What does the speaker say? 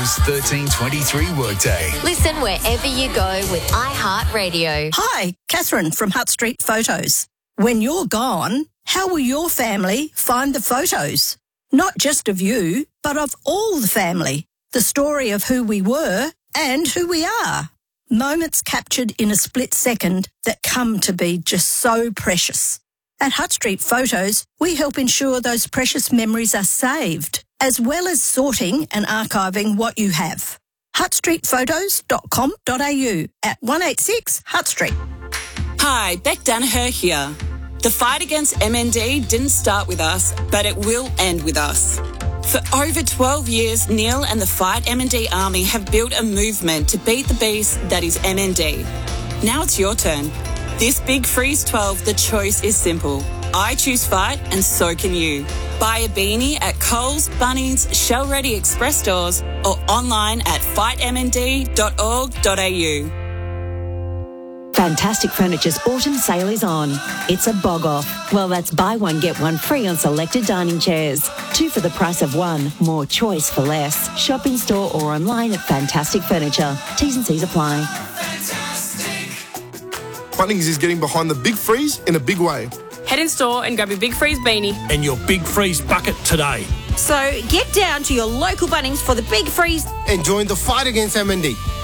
Coles 1323 Workday. Listen wherever you go with iHeartRadio. Hi, Catherine from Hutt Street Photos. When you're gone, how will your family find the photos? Not just of you, but of all the family. The story of who we were and who we are. Moments captured in a split second that come to be just so precious. At Hutt Street Photos, we help ensure those precious memories are saved, as well as sorting and archiving what you have. huttstreetphotos.com.au at 186 Hutt Street. Hi, Beck Danaher here. The fight against MND didn't start with us, but it will end with us. For over 12 years, Neil and the Fight MND Army have built a movement to beat the beast that is MND. Now it's your turn. This Big Freeze 12, the choice is simple. I choose Fight and so can you. Buy a beanie at Coles, Bunnings, Shell Ready Express stores or online at fightmnd.org.au. Fantastic Furniture's autumn sale is on. It's a bog off. Well, that's buy one, get one free on selected dining chairs. 2 for the price of 1. More choice for less. Shop in store or online at Fantastic Furniture. T's and C's apply. Bunnings is getting behind the Big Freeze in a big way. Head in store and grab your Big Freeze beanie. And your Big Freeze bucket today. So get down to your local Bunnings for the Big Freeze. And join the fight against MND.